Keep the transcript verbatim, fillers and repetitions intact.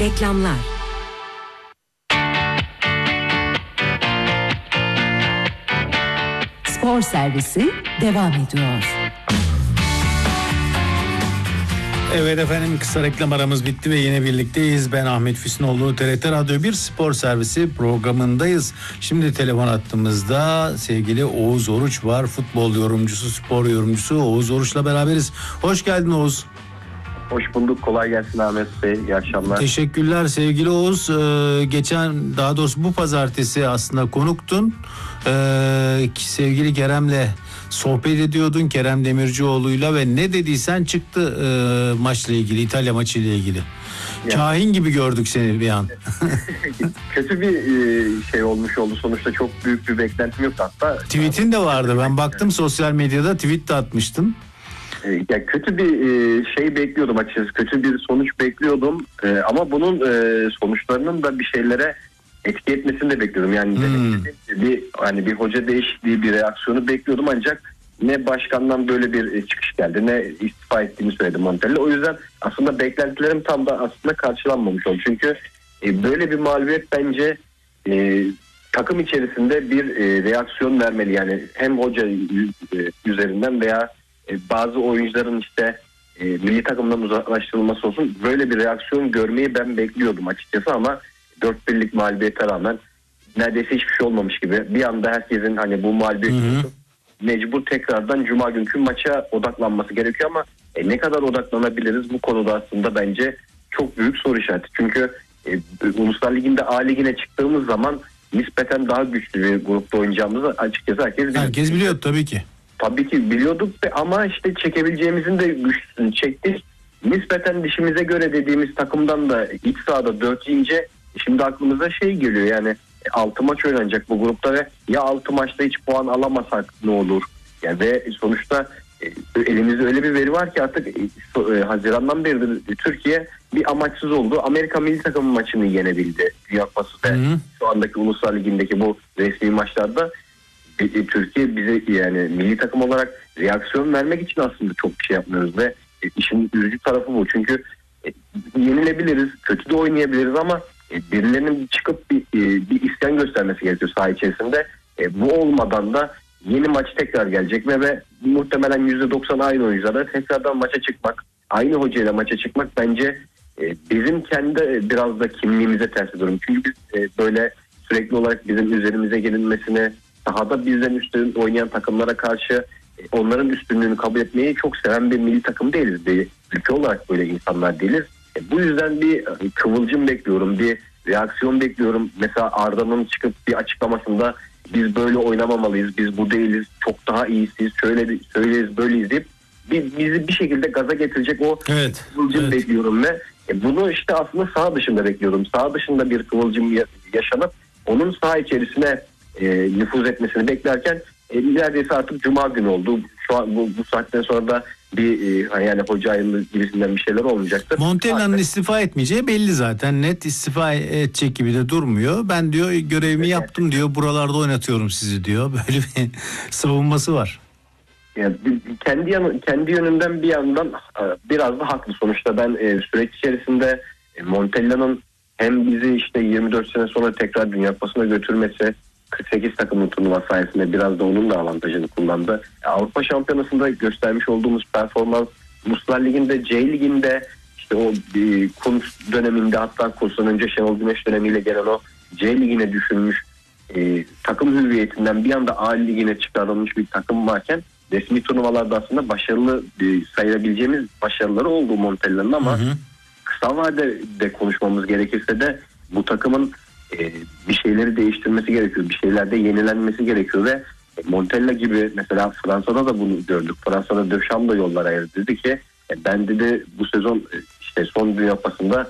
Reklamlar. Spor servisi devam ediyor. Evet efendim, kısa reklam aramız bitti ve yine birlikteyiz. Ben Ahmet Füsunoğlu, T R T Radyo bir Spor Servisi programındayız. Şimdi telefon hattımızda sevgili Oğuz Oruç var. Futbol yorumcusu, spor yorumcusu Oğuz Oruç'la beraberiz. Hoş geldin Oğuz. Hoş bulduk. Kolay gelsin Ahmet Bey. İyi akşamlar. Teşekkürler sevgili Oğuz. Ee, geçen, daha doğrusu bu pazartesi aslında konuktun. Ee, sevgili Kerem'le sohbet ediyordun, Kerem Demircioğlu'yla, ve ne dediysen çıktı e, maçla ilgili, İtalya maçıyla ilgili. Ya. Kahin gibi gördük seni bir an. Kötü bir şey olmuş oldu. Sonuçta çok büyük bir beklentim yoktu hatta. Tweet'in de vardı. Ben baktım sosyal medyada tweet de atmıştın. Ya kötü bir şey bekliyordum açıkçası. Kötü bir sonuç bekliyordum. Ama bunun sonuçlarının da bir şeylere etki etmesini de bekliyordum. Yani hmm. bir hani bir hoca değişikliği, bir reaksiyonu bekliyordum, ancak ne başkandan böyle bir çıkış geldi, ne istifa ettiğini söyledi Montella. O yüzden aslında beklentilerim tam da aslında karşılanmamış oldu. Çünkü böyle bir mağlubiyet bence e, takım içerisinde bir e, reaksiyon vermeli. Yani hem hoca üzerinden veya e, bazı oyuncuların işte e, milli takımdan uzaklaştırılması olsun, böyle bir reaksiyon görmeyi ben bekliyordum açıkçası. Ama dört birlik mağlubiyete rağmen neredeyse hiçbir şey olmamış gibi bir anda herkesin hani bu mağlubiyet mecbur tekrardan Cuma günkü maça odaklanması gerekiyor. Ama e, ne kadar odaklanabiliriz bu konuda aslında bence çok büyük soru işareti. Çünkü e, Uluslar Ligi'nde A Ligi'ne çıktığımız zaman nispeten daha güçlü bir grupta oynayacağımızı açıkçası herkes biliyor. Herkes biliyordu tabii ki. Tabii ki biliyorduk ama işte çekebileceğimizin de güçlüsünü çektik. Nispeten dişimize göre dediğimiz takımdan da iç sahada dört yiyince şimdi aklımıza şey geliyor, yani altı maç oynanacak bu grupta ve ya altı maçta hiç puan alamasak ne olur? Yani ve sonuçta elimizde öyle bir veri var ki artık Haziran'dan beri Türkiye bir amaçsız oldu. Amerika milli takımı maçını yenebildi. Dünya Kupası ve şu andaki Uluslar Ligi'ndeki bu resmi maçlarda Türkiye bize, yani milli takım olarak reaksiyon vermek için aslında çok bir şey yapmıyoruz ve işin üzücü tarafı bu. Çünkü yenilebiliriz, kötü de oynayabiliriz ama birilerinin çıkıp bir, bir isyan göstermesi gerekiyor saha içerisinde. Bu olmadan da yeni maç tekrar gelecek ve, ve muhtemelen yüzde doksan aynı oyuncularla tekrardan maça çıkmak, aynı hocayla maça çıkmak bence bizim kendi biraz da kimliğimize ters bir durum. Çünkü biz böyle sürekli olarak bizim üzerimize gelinmesine, sahada bizden üstün oynayan takımlara karşı onların üstünlüğünü kabul etmeyi çok seven bir milli takım değiliz. Bir ülke olarak böyle insanlar değiliz. Bu yüzden bir kıvılcım bekliyorum, bir reaksiyon bekliyorum. Mesela Arda'nın çıkıp bir açıklamasında biz böyle oynamamalıyız, biz bu değiliz, çok daha iyisiyiz, şöyle söyleyiz, böyleyiz deyip bir, bizi bir şekilde gaza getirecek o evet, kıvılcım evet. bekliyorum ve bunu işte aslında saha dışında bekliyordum. Saha dışında bir kıvılcım yaşanıp onun saha içerisine e, nüfuz etmesini beklerken e, neredeyse artık Cuma günü oldu. Şu an bu, bu saatten sonra da bir e, yani hoca ayrılığı gibisinden bir şeyler olmayacaktır. Montella'nın istifa etmeyeceği belli zaten, net istifa edecek gibi de durmuyor. Ben diyor görevimi yaptım diyor, buralarda oynatıyorum sizi diyor. Böyle bir savunması var. Yani kendi yanı, kendi yönünden bir yandan biraz da haklı. Sonuçta ben e, süreç içerisinde e, Montella'nın hem bizi işte yirmi dört sene sonra tekrar Dünya Kupası'na götürmesi, kırk sekiz takımın turnuva sayesinde biraz da onun da avantajını kullandı. Avrupa Şampiyonası'nda göstermiş olduğumuz performans, Uluslar Ligi'nde, C Ligi'nde, işte o e, Kuntz döneminde, hatta Kurz'dan önce Şenol Güneş dönemiyle gelen o C Ligi'ne düşünmüş e, takım hüviyetinden bir anda A Ligi'ne çıkarılmış bir takım varken resmi turnuvalarda aslında başarılı e, sayılabileceğimiz başarıları oldu Montella'nın ama hı hı. kısa vadede konuşmamız gerekirse de bu takımın e, bir şeyleri değiştirmesi gerekiyor. Bir şeylerde yenilenmesi gerekiyor ve Montella gibi mesela Fransa'da da bunu gördük. Fransa'da Deschamps da yollar ayırdı. Dedi ki e, ben dedi bu sezon e, işte son Dünya Kupası'nda